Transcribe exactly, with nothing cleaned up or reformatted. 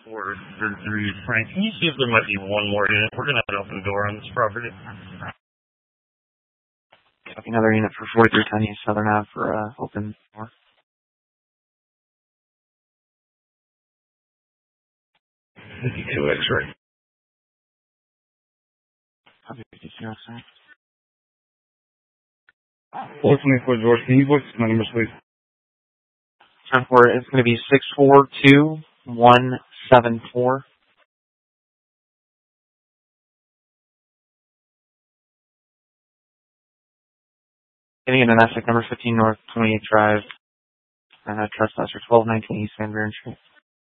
for the three. Frank, can you see if there might be one more unit? We're going to have an open door on this property. Another unit for forty-three ten East Southern Ave for uh, open door. fifty-two X-ray. fifty-two X-ray. four twenty-four doors. Can you voice my numbers, please? ten four is going to be six four two one seven four. Getting in an Essex number fifteen North twenty-eighth Drive. Uh, trespasser twelve nineteen East Van Buren Street.